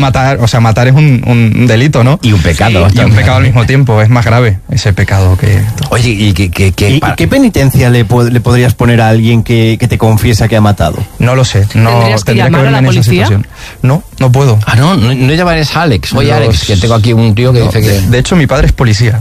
Matar es un delito, ¿no? Y un pecado. Y un pecado al mismo tiempo, es más grave ese pecado que... Oye, ¿y qué penitencia le podrías poner a alguien que te confiesa que ha matado? No lo sé, no tendría que verme en esa situación. No puedo. No llamarías a Alex. Oye, Alex, que tengo aquí un tío que dice que... De hecho, mi padre es policía.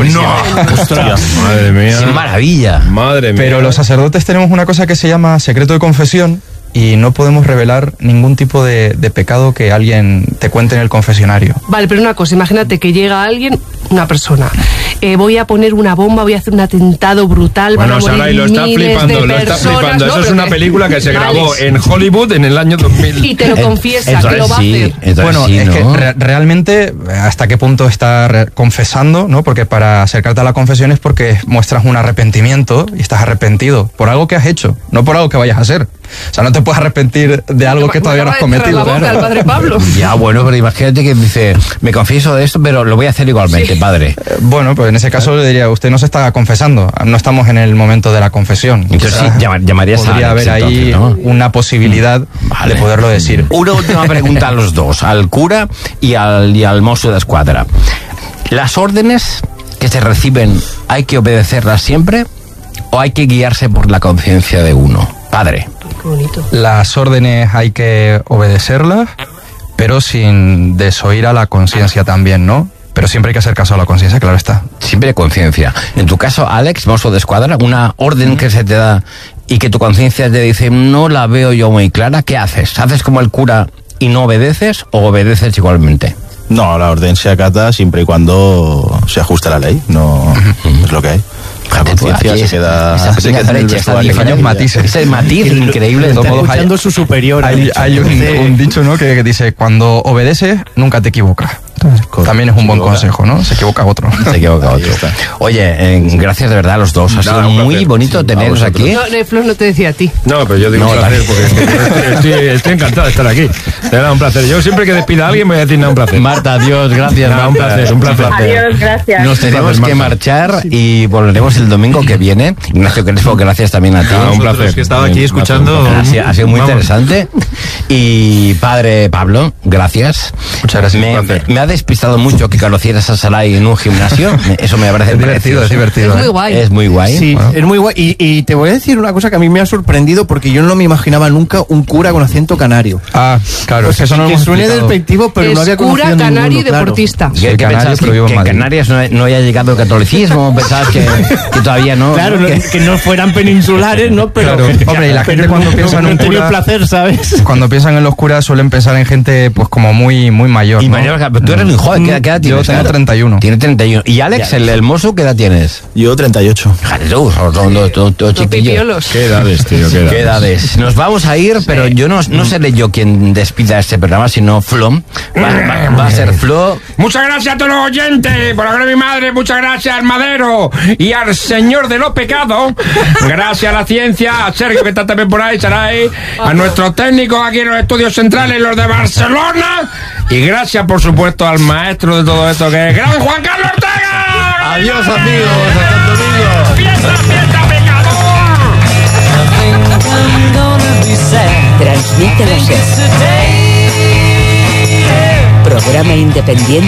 No, ostras, madre mía. ¡Qué maravilla! Madre mía. Pero los sacerdotes tenemos una cosa que se llama secreto de confesión, y no podemos revelar ningún tipo de pecado que alguien te cuente en el confesionario. Vale, pero una cosa, imagínate que llega alguien, una persona, voy a poner una bomba, voy a hacer un atentado brutal, bueno, van a morir Saray, lo está flipando. Eso es una película que se grabó en Hollywood en el año 2000. Y te lo confiesa, que lo va a hacer. Bueno, sí, es que realmente, ¿hasta qué punto está confesando? ¿No? Porque para acercarte a la confesión es porque muestras un arrepentimiento y estás arrepentido por algo que has hecho, no por algo que vayas a hacer. O sea, no te puedes arrepentir de algo que todavía no has cometido. Al padre Pablo. Ya, bueno, pero imagínate que dice, me confieso de esto, pero lo voy a hacer igualmente, padre. Bueno, pues en ese caso le diría, usted no se está confesando, no estamos en el momento de la confesión. Entonces sí, llamarías a Alex. Podría haber ahí, ¿no?, una posibilidad de poderlo decir. Una última pregunta a los dos, al cura y al mozo de escuadra. ¿Las órdenes que se reciben hay que obedecerlas siempre o hay que guiarse por la conciencia de uno? Padre. Qué bonito. Las órdenes hay que obedecerlas, pero sin desoír a la conciencia también, ¿no? Pero siempre hay que hacer caso a la conciencia, claro está. Siempre conciencia. En tu caso, Alex, mozo de escuadra, una orden que se te da y que tu conciencia te dice, no la veo yo muy clara, ¿qué haces? ¿Haces como el cura y no obedeces o obedeces igualmente? No, la orden se acata siempre y cuando se ajuste a la ley, no es lo que hay. La conciencia se queda pequeños matices. Ese matiz increíble. Está escuchando su superior. Hay un dicho, ¿no?, que dice, cuando obedeces, nunca te equivocas. Entonces, también es un buen consejo, ¿no? Se equivoca otro. Oye, gracias de verdad a los dos. Ha sido muy bonito teneros aquí. No, Flor no te decía a ti. No, pero yo digo un placer porque estoy encantado de estar aquí. De verdad, un placer. Yo siempre que despida a alguien me voy a decir nada, un placer. Marta, adiós, gracias. Un placer. Adiós, gracias. Nos tenemos que marchar y volveremos el domingo que viene. Ignacio Crespo, gracias también a ti. Un placer. Que estaba aquí escuchando. Ha sido muy interesante. Y padre Pablo, gracias. Muchas gracias. Me ha despistado mucho que conocieras a Saray en un gimnasio. Eso me parece divertido. Es muy guay. Es muy guay. Sí, es muy guay. Y te voy a decir una cosa que a mí me ha sorprendido porque yo no me imaginaba nunca un cura con acento canario. Ah, claro. Pues eso no que suene despectivo, pero es no había conocido cura, canario y ninguno, deportista. ¿Qué pensabas que en Canarias no haya llegado el catolicismo? ¿Pensabas que todavía no? Claro, que no fueran peninsulares, ¿no? Pero, claro. Hombre, y la gente cuando piensa en un cura, placer, ¿sabes? Cuando piensan en los curas suelen pensar en gente pues como muy mayor, y ¿no? mayor, pero tú eres muy joven, ¿qué edad tienes? Yo tengo 31. Tiene 31. ¿Y Alex, el mozo, qué edad tienes? Yo 38. Jesús, son dos chiquillos. ¿Qué edades, tío? ¿Qué edades? Nos vamos a ir, pero yo no seré yo quien despida este programa, sino Flo. Va a ser Flo. Muchas gracias a todos los oyentes, por la gloria de mi madre, muchas gracias al Madero y al Señor de los Pecados. Gracias a la ciencia, a Sergio que está también por ahí, Saray, a nuestros técnicos aquí en los estudios centrales, los de Barcelona. Y gracias, por supuesto, al maestro de todo esto, que es gran Juan Carlos Ortega. Adiós, amigos. Hasta el domingo. ¡Fiesta, pecador! Transmite la SER. Programa independiente